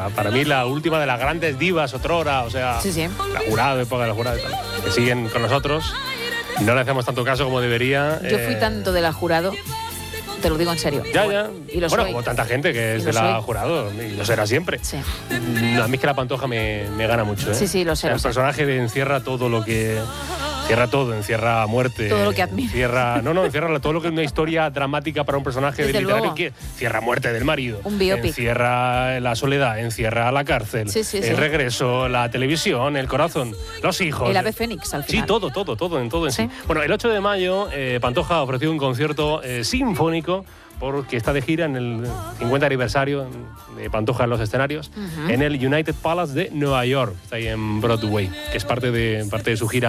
para mí la última de las grandes divas otrora, o sea, Sí, sí. la Jurado, época de la Jurado y tal, que siguen con nosotros. No le hacemos tanto caso como debería. Yo fui tanto de la Jurado, te lo digo en serio. Ya. Y lo Bueno, soy. como tanta gente que es Y de lo la soy. Jurado, y lo será siempre. Sí. A mí es que la Pantoja me gana mucho, ¿eh? Sí, lo sé, El lo sé. personaje encierra todo lo que... Encierra todo, encierra muerte. Todo lo que admira. Encierra todo lo que es una historia dramática para un personaje Desde de literario luego. que encierra muerte del marido. Un biopic. Encierra la soledad, encierra la cárcel, Sí, sí, el sí. regreso, la televisión, el corazón, los hijos. El ave fénix al final. Sí, todo en sí. Sí. Bueno, el 8 de mayo Pantoja ha ofrecido un concierto sinfónico porque está de gira en el 50 aniversario de Pantoja en los escenarios, en el United Palace de Nueva York, está ahí en Broadway, que es parte de su gira.